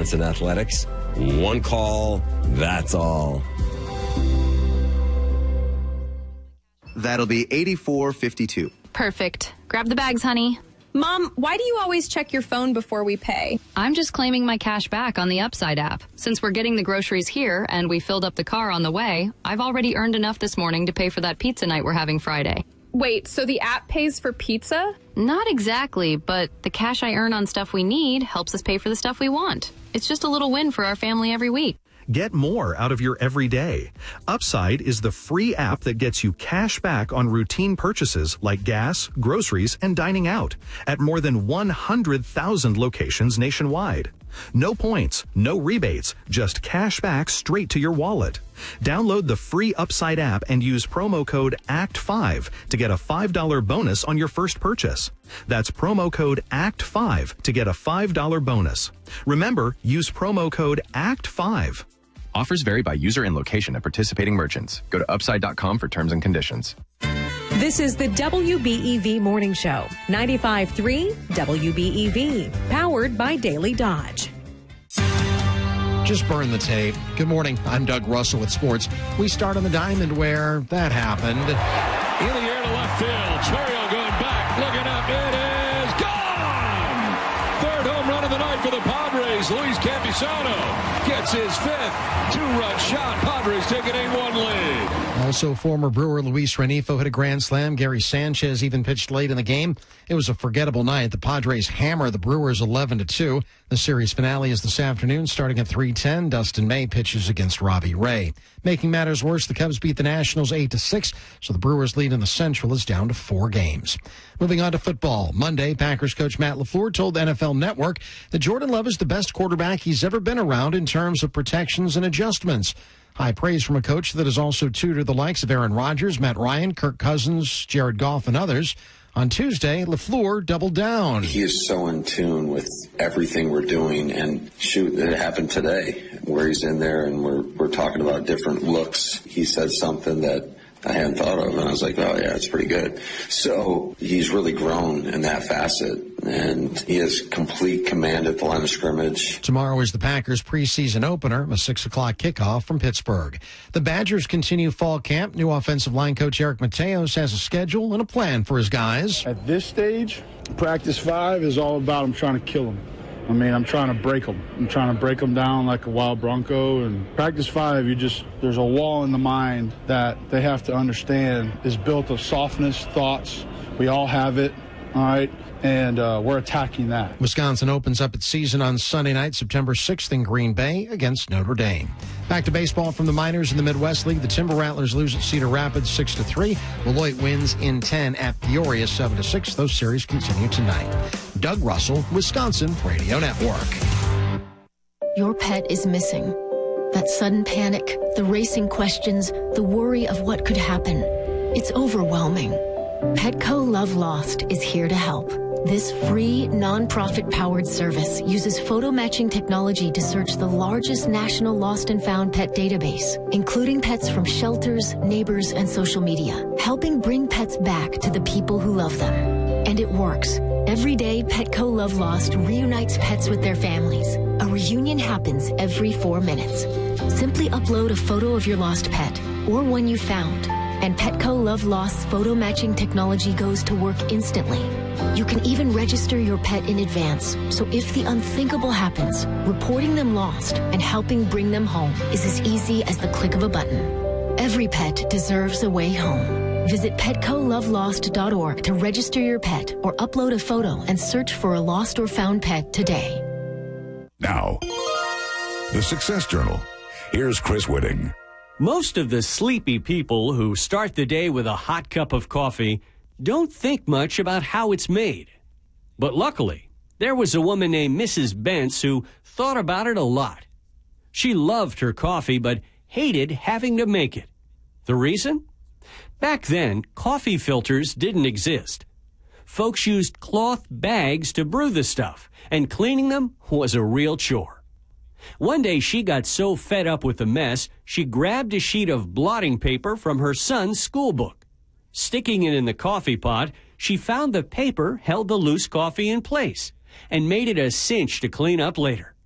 sports and athletics. One call, that's all. That'll be $84.52. Perfect. Grab the bags, honey. Mom, why do you always check your phone before we pay? I'm just claiming my cash back on the Upside app. Since we're getting the groceries here and we filled up the car on the way, I've already earned enough this morning to pay for that pizza night we're having Friday. Wait, so the app pays for pizza? Not exactly, but the cash I earn on stuff we need helps us pay for the stuff we want. It's just a little win for our family every week. Get more out of your everyday. Upside is the free app that gets you cash back on routine purchases like gas, groceries, and dining out at more than 100,000 locations nationwide. No points, no rebates, just cash back straight to your wallet. Download the free Upside app and use promo code ACT5 to get a $5 bonus on your first purchase. That's promo code ACT5 to get a $5 bonus. Remember, use promo code ACT5. Offers vary by user and location at participating merchants. Go to upside.com for terms and conditions. This is the WBEV Morning Show, 95.3 WBEV, powered by Daily Dodge. Just burn the tape. Good morning. I'm Doug Russell with sports. We start on the diamond where that happened. In the air to left field. Churiel going back, looking up. It is gone! Third home run of the night for the Padres. Luis Campusano gets his fifth two-run shot. Padres take an 8-1 lead. Also, former Brewer Luis Renifo hit a grand slam. Gary Sanchez even pitched late in the game. It was a forgettable night. The Padres hammer the Brewers 11-2. The series finale is this afternoon starting at 3:10. Dustin May pitches against Robbie Ray. Making matters worse, the Cubs beat the Nationals 8-6, so the Brewers' lead in the Central is down to 4 games. Moving on to football. Monday, Packers coach Matt LaFleur told the NFL Network that Jordan Love is the best quarterback he's ever been around in terms of protections and adjustments. High praise from a coach that has also tutored the likes of Aaron Rodgers, Matt Ryan, Kirk Cousins, Jared Goff, and others. On Tuesday, LaFleur doubled down. He is so in tune with everything we're doing, and shoot, it happened today where he's in there and we're talking about different looks. He said something that I hadn't thought of, and I was like, oh, yeah, it's pretty good. So he's really grown in that facet, and he has complete command at the line of scrimmage. Tomorrow is the Packers' preseason opener, a 6 o'clock kickoff from Pittsburgh. The Badgers continue fall camp. New offensive line coach Eric Mateos has a schedule and a plan for his guys. At this stage, practice 5 is all about I'm trying to kill them. I mean, I'm trying to break them. I'm trying to break them down like a wild bronco. And practice 5, there's a wall in the mind that they have to understand is built of softness, thoughts. We all have it, all right? And we're attacking that. Wisconsin opens up its season on Sunday night, September 6th in Green Bay against Notre Dame. Back to baseball from the minors in the Midwest League. The Timber Rattlers lose at Cedar Rapids 6-3. Beloit wins in 10 at Peoria 7-6. Those series continue tonight. Doug Russell, Wisconsin Radio Network. Your pet is missing. That sudden panic, the racing questions, the worry of what could happen. It's overwhelming. Petco Love Lost is here to help. This free, non-profit-powered service uses photo matching technology to search the largest national lost and found pet database, including pets from shelters, neighbors, and social media, helping bring pets back to the people who love them. And it works. Every day, Petco Love Lost reunites pets with their families. A reunion happens every 4 minutes. Simply upload a photo of your lost pet or one you found, and Petco Love Lost's photo matching technology goes to work instantly. You can even register your pet in advance, so if the unthinkable happens, reporting them lost and helping bring them home is as easy as the click of a button. Every pet deserves a way home. Visit PetcoLoveLost.org to register your pet or upload a photo and search for a lost or found pet today. Now, the Success Journal. Here's Chris Whitting. Most of the sleepy people who start the day with a hot cup of coffee don't think much about how it's made. But luckily, there was a woman named Mrs. Bentz who thought about it a lot. She loved her coffee but hated having to make it. The reason? Back then, coffee filters didn't exist. Folks used cloth bags to brew the stuff, and cleaning them was a real chore. One day she got so fed up with the mess, she grabbed a sheet of blotting paper from her son's school book. Sticking it in the coffee pot, she found the paper held the loose coffee in place and made it a cinch to clean up later.